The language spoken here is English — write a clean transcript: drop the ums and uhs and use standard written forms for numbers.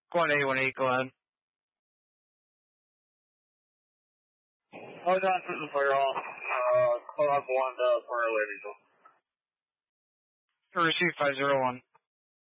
Go on 818, go ahead. Oh, Johnson, fire off. Club 1 to Fire Lady. Receive 501.